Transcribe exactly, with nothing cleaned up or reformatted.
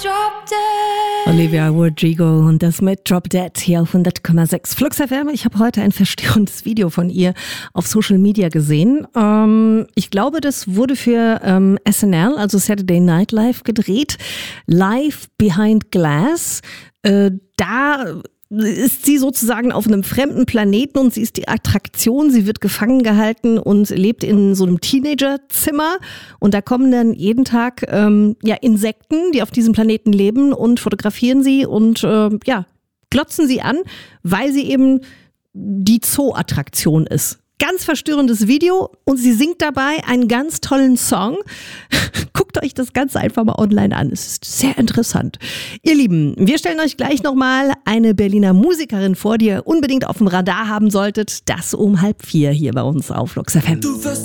Drop Dead. Olivia Rodrigo und das mit Drop Dead hier auf hundert Komma sechs Flux F M. Ich habe heute ein verstörendes Video von ihr auf Social Media gesehen. Ähm, ich glaube, das wurde für ähm, S N L, also Saturday Night Live, gedreht. Live Behind Glass. Äh, da ist sie sozusagen auf einem fremden Planeten und sie ist die Attraktion. Sie wird gefangen gehalten und lebt in so einem Teenagerzimmer. Und da kommen dann jeden Tag ähm, ja, Insekten, die auf diesem Planeten leben und fotografieren sie und äh, ja, glotzen sie an, weil sie eben die Zoo-Attraktion ist. Ganz verstörendes Video und sie singt dabei einen ganz tollen Song. Guckt euch das Ganze einfach mal online an. Es ist sehr interessant. Ihr Lieben, wir stellen euch gleich nochmal eine Berliner Musikerin vor, die ihr unbedingt auf dem Radar haben solltet. Das um halb vier hier bei uns auf Flux F M.